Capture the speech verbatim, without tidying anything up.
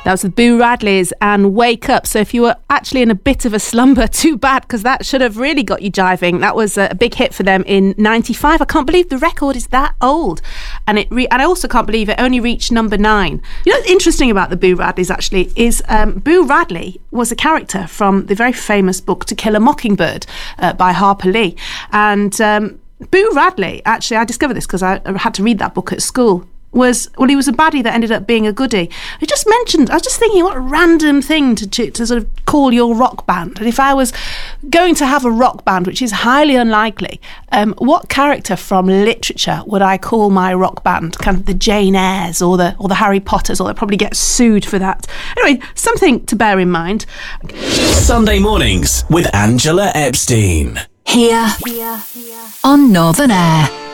That was the Boo Radleys and Wake Up. So if you were actually in a bit of a slumber, too bad, because that should have really got you jiving. That was a big hit for them in ninety-five. I can't believe the record is that old. And it re- and I also can't believe it only reached number nine. You know what's interesting about the Boo Radleys actually is um, Boo Radley was a character from the very famous book To Kill a Mockingbird uh, by Harper Lee. And um, Boo Radley, actually, I discovered this because I, I had to read that book at school. Was well, he was a baddie that ended up being a goodie. I just mentioned, I was just thinking, what a random thing to, to to sort of call your rock band. And if I was going to have a rock band, which is highly unlikely, um, what character from literature would I call my rock band? Kind of the Jane Eyres or the or the Harry Potters, or they'll probably get sued for that. Anyway, something to bear in mind. Sunday mornings with Angela Epstein. Here, here, here. On Northern Air.